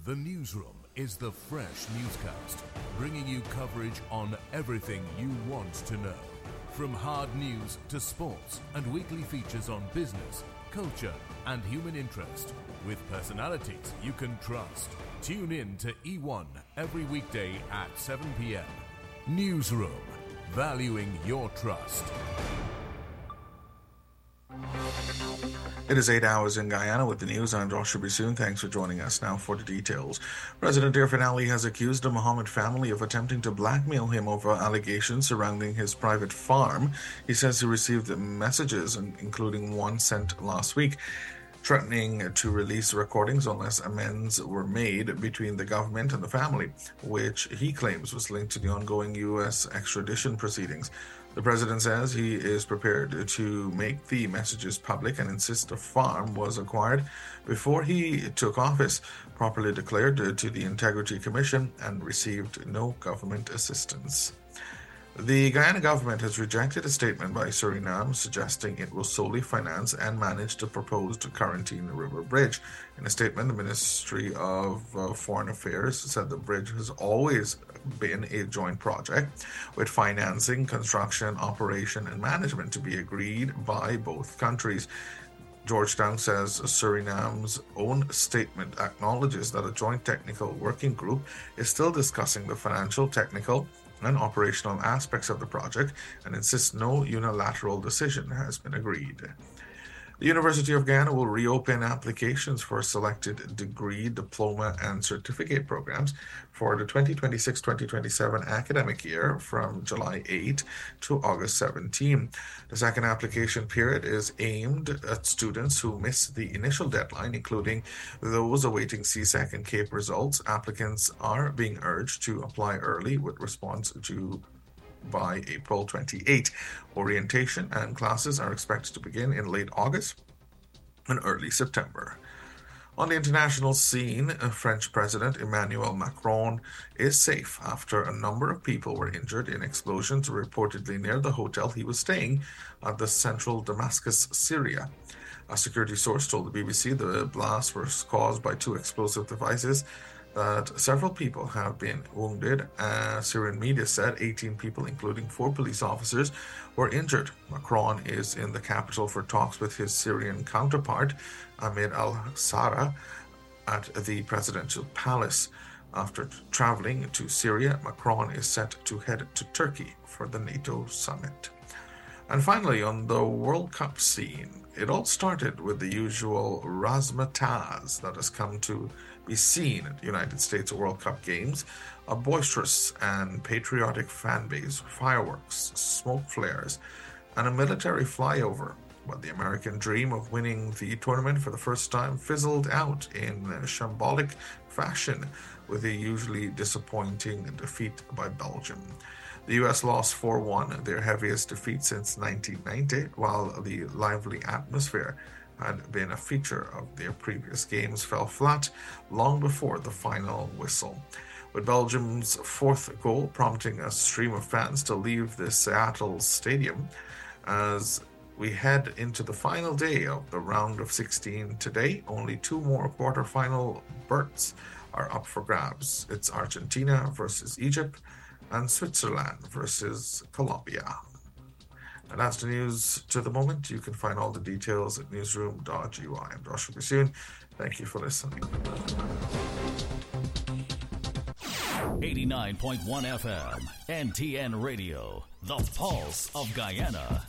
The Newsroom is the fresh newscast, bringing you coverage on everything you want to know. From hard news to sports and weekly features on business, culture and human interest, with personalities you can trust. Tune in to E1 every weekday at 7 p.m. Newsroom, valuing your trust. It is 8 hours in Guyana with the news. I'm Joshua Bissoon. Thanks for joining us. Now for the details. President Irfan Ali has accused the Mohammed family of attempting to blackmail him over allegations surrounding his private farm. He says he received messages, including one sent last week, threatening to release recordings unless amends were made between the government and the family, which he claims was linked to the ongoing U.S. extradition proceedings. The president says he is prepared to make the messages public and insists the farm was acquired before he took office, properly declared to the Integrity Commission, and received no government assistance. The Guyana government has rejected a statement by Suriname suggesting it will solely finance and manage the proposed Quarantine River Bridge. In a statement, the Ministry of Foreign Affairs said the bridge has always been a joint project, with financing, construction, operation, and management to be agreed by both countries. Georgetown says Suriname's own statement acknowledges that a joint technical working group is still discussing the financial, technical, and operational aspects of the project and insists no unilateral decision has been agreed. The University of Guyana will reopen applications for selected degree, diploma, and certificate programs for the 2026-2027 academic year from July 8 to August 17. The second application period is aimed at students who missed the initial deadline, including those awaiting CSEC and CAPE results. Applicants are being urged to apply early with response due by April 28. Orientation and classes are expected to begin in late August and early September. On the international scene, French President Emmanuel Macron is safe after a number of people were injured in explosions reportedly near the hotel he was staying at the central Damascus, Syria. A security source told the BBC the blast was caused by two explosive devices, that several people have been wounded. Syrian media said 18 people, including 4 police officers, were injured. Macron is in the capital for talks with his Syrian counterpart, Ahmed al-Sara, at the presidential palace. After traveling to Syria, Macron is set to head to Turkey for the NATO summit. And finally, on the World Cup scene, it all started with the usual razzmatazz that has come to be seen at the United States World Cup games: a boisterous and patriotic fan base, fireworks, smoke flares, and a military flyover. But the American dream of winning the tournament for the first time fizzled out in shambolic fashion with a usually disappointing defeat by Belgium. The U.S. lost 4-1, their heaviest defeat since 1990, while the lively atmosphere had been a feature of their previous games fell flat long before the final whistle, with Belgium's fourth goal prompting a stream of fans to leave the Seattle stadium. As we head into the final day of the round of 16 today, only 2 more quarterfinal berths are up for grabs. It's Argentina versus Egypt and Switzerland versus Colombia. And that's the news to the moment. You can find all the details at newsroom.ui. I'm Joshua Bissoon. Thank you for listening. 89.1 FM, NTN Radio, the pulse of Guyana.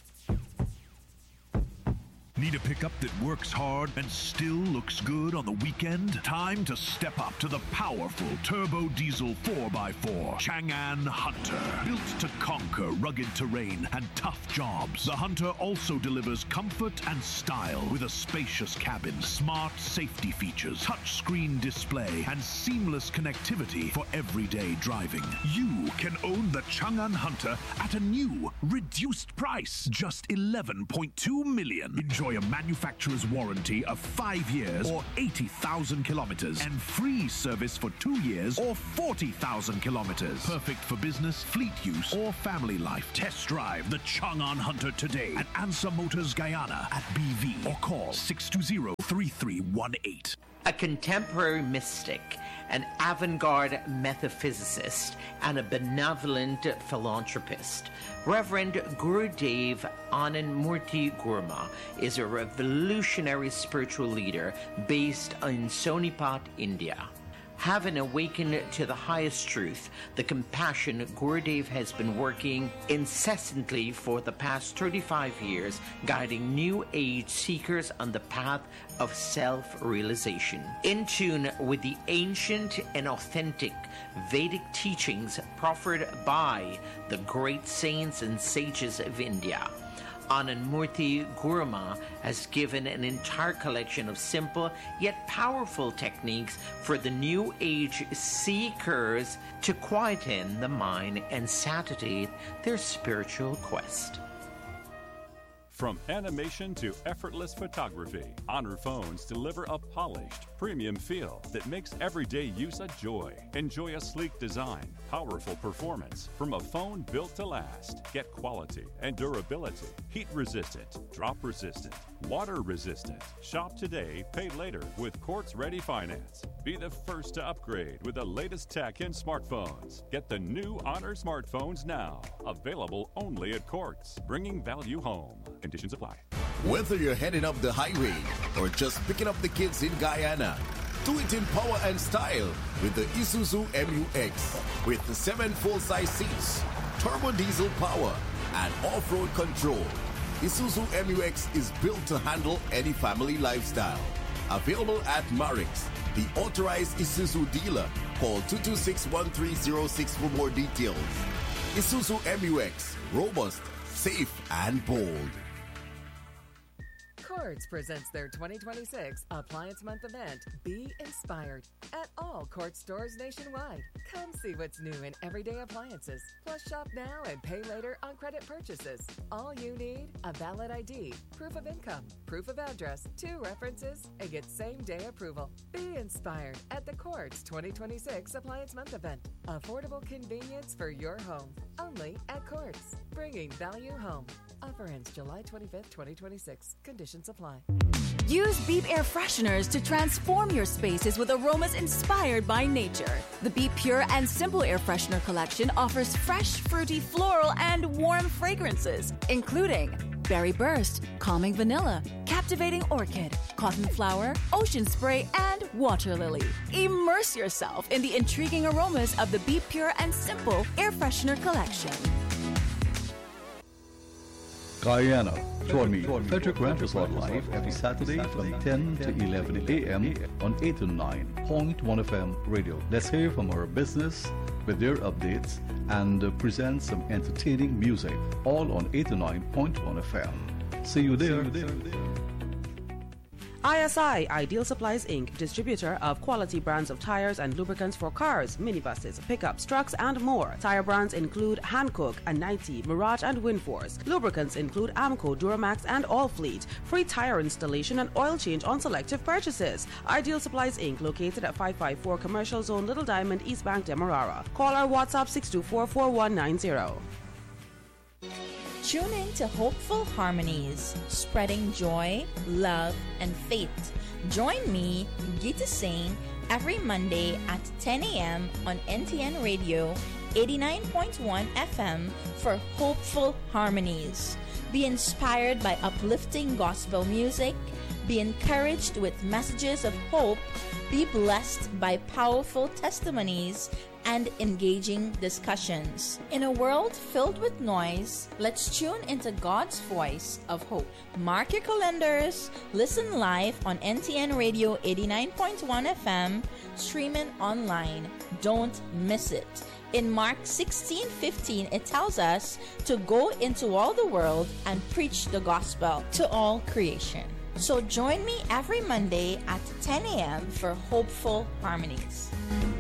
Need a pickup that works hard and still looks good on the weekend? Time to step up to the powerful turbo diesel 4x4 Chang'an Hunter. Built to conquer rugged terrain and tough jobs, the Hunter also delivers comfort and style with a spacious cabin, smart safety features, touchscreen display, and seamless connectivity for everyday driving. You can own the Chang'an Hunter at a new, reduced price, just $11.2 million. Enjoy a manufacturer's warranty of 5 years or 80,000 kilometers and free service for 2 years or 40,000 kilometers. Perfect for business, fleet use, or family life. Test drive the Chang'an Hunter today at Ansa Motors Guyana at BV or call 620-3318. a contemporary mystic, an avant-garde metaphysicist, and a benevolent philanthropist. Reverend Gurudev Anandmurti Gurma is a revolutionary spiritual leader based in Sonipat, India. Having awakened to the highest truth, the compassion, Gurudev has been working incessantly for the past 35 years, guiding new age seekers on the path of self-realization. In tune with the ancient and authentic Vedic teachings proffered by the great saints and sages of India, Anandmurti Gurma has given an entire collection of simple yet powerful techniques for the new age seekers to quieten the mind and satiate their spiritual quest. From animation to effortless photography, Honor phones deliver a polished, premium feel that makes everyday use a joy. Enjoy a sleek design, powerful performance from a phone built to last. Get quality and durability. Heat resistant, drop resistant, water resistant. Shop today, pay later with Quartz Ready Finance. Be the first to upgrade with the latest tech in smartphones. Get the new Honor smartphones now. Available only at Quartz, bringing value home. Conditions apply. Whether you're heading up the highway or just picking up the kids in Guyana, do it in power and style with the Isuzu MU-X. With the 7 full-size seats, turbo diesel power, and off-road control, Isuzu MU-X is built to handle any family lifestyle. Available at Marix, the authorized Isuzu dealer. Call 226-1306 for more details. Isuzu MU-X, robust, safe, and bold. Quartz presents their 2026 Appliance Month event, Be Inspired, at all Quartz stores nationwide. Come see what's new in everyday appliances. Plus, shop now and pay later on credit purchases. All you need, a valid ID, proof of income, proof of address, 2 references, and get same-day approval. Be inspired at the Quartz 2026 Appliance Month event. Affordable convenience for your home. Only at Quartz. Bringing value home. Offer ends July 25th, 2026. Conditions apply. Use Beep air fresheners to transform your spaces with aromas inspired by nature. The Beep Pure and Simple Air Freshener collection offers fresh, fruity, floral, and warm fragrances, including Berry Burst, Calming Vanilla, Captivating Orchid, Cotton Flower, Ocean Spray, and Water Lily. Immerse yourself in the intriguing aromas of the Beep Pure and Simple Air Freshener collection. Guyana. Join me, Frederick Randall live every Saturday from 10 to 11 a.m. on 89.1 FM radio. Let's hear from our business with their updates and present some entertaining music, all on 89.1 FM. See you there. ISI, Ideal Supplies Inc., distributor of quality brands of tires and lubricants for cars, minibuses, pickups, trucks, and more. Tire brands include Hankook, Anite, Mirage, and Winforce. Lubricants include Amco, Duramax, and Allfleet. Free tire installation and oil change on selective purchases. Ideal Supplies Inc., located at 554 Commercial Zone, Little Diamond, East Bank, Demerara. Call our WhatsApp 624-4190. Tune in to Hopeful Harmonies, spreading joy, love, and faith. Join me, Gita Singh, every Monday at 10 a.m. on NTN Radio 89.1 FM for Hopeful Harmonies. Be inspired by uplifting gospel music, be encouraged with messages of hope, be blessed by powerful testimonies, and engaging discussions. In a world filled with noise, let's tune into God's voice of hope. Mark your calendars, listen live on NTN Radio 89.1 FM, streaming online. Don't miss it. In Mark 16:15, it tells us to go into all the world and preach the gospel to all creation. So join me every Monday at 10 a.m. for Hopeful Harmonies.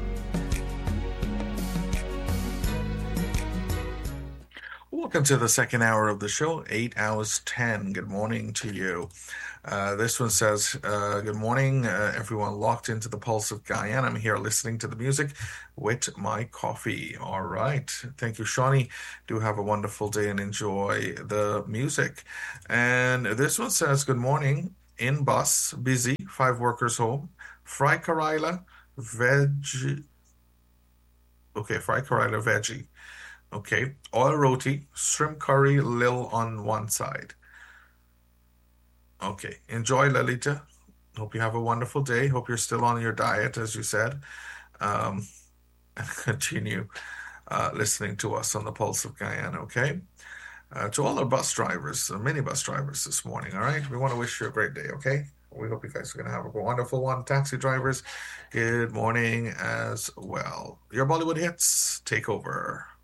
Welcome to the second hour of the show, 8 hours 10. Good morning to you. This one says, good morning, everyone locked into the pulse of Guyana. I'm here listening to the music with my coffee. All right. Thank you, Shawnee. Do have a wonderful day and enjoy the music. And this one says, good morning. In bus, busy, 5 workers home. Fry Karila, veg. Okay, fry Karila veggie. Okay, oil roti, shrimp curry, lil on one side. Okay, enjoy, Lalita. Hope you have a wonderful day. Hope you're still on your diet, as you said. And continue listening to us on the Pulse of Guyana, okay? To all our bus drivers, minibus drivers this morning, all right? We want to wish you a great day, okay? We hope you guys are going to have a wonderful one. Taxi drivers, good morning as well. Your Bollywood hits, take over.